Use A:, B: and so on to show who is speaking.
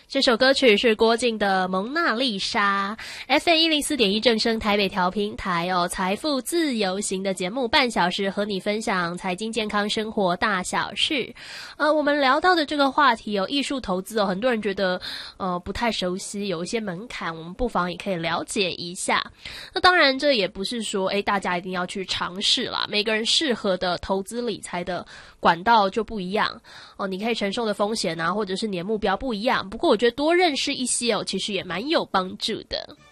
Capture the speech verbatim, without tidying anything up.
A: 这首歌曲是郭靖的《蒙娜丽莎》，F M 一零四点一正声台北调频台哦，财富自由行的节目，半小时和你分享财经、健康、生活大小事。呃，我们聊到的这个话题哦，艺术投资哦，很多人觉得呃不太熟悉，有一些门槛，我们不妨也可以了解一下。那当然，这也不是说诶大家一定要去尝试啦，每个人适合的投资理财的管道就不一样哦，你可以承受的风险啊，或者是你的目标不一样。不过我觉得多认识一些哦，其实也蛮有帮助的。